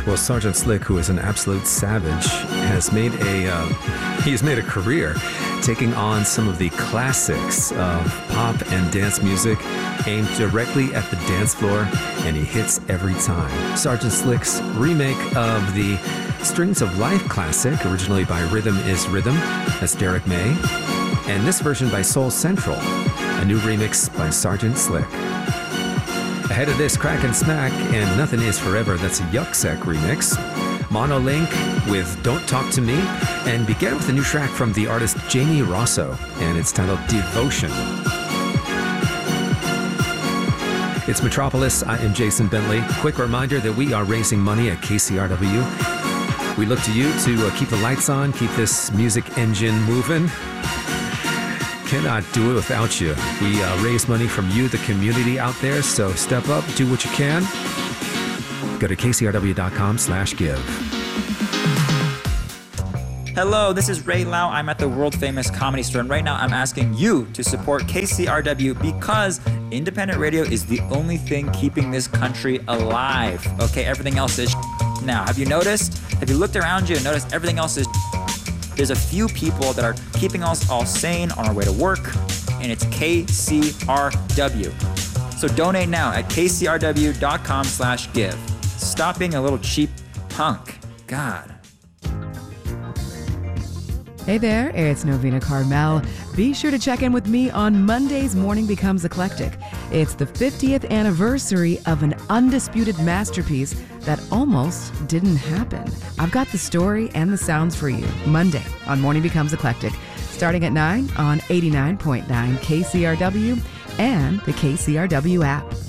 Well, Sergeant Slick, who is an absolute savage, has made a career taking on some of the classics of pop and dance music aimed directly at the dance floor, and he hits every time. Sergeant Slick's remake of the Strings of Life classic, originally by Rhythm is Rhythm, that's Derek May, and this version by Soul Central, a new remix by Sergeant Slick. Ahead of this, Crack and Smack and Nothing Is Forever, that's a Yucksek remix. Monolink with Don't Talk to Me, and begin with a new track from the artist Jamie Rosso, and it's titled Devotion. It's Metropolis. I am Jason Bentley. Quick reminder that we are raising money at KCRW. We look to you to keep the lights on, keep this music engine moving. Cannot do it without you. We raise money from you, the community out there, so step up, do what you can. Go to kcrw.com/give. Hello, this is Ray Lau. I'm at the world-famous Comedy Store, and right now I'm asking you to support KCRW because independent radio is the only thing keeping this country alive. Okay, everything else is now. Have you noticed? Have you looked around you and noticed everything else is There's a few people that are keeping us all sane on our way to work, and it's KCRW. So donate now at kcrw.com/give. Stop being a little cheap punk. God. Hey there, it's Novena Carmel. Be sure to check in with me on Mondays Morning Becomes Eclectic. It's the 50th anniversary of an undisputed masterpiece that almost didn't happen. I've got the story and the sounds for you Monday on Morning Becomes Eclectic, starting at 9 on 89.9 KCRW and the KCRW app.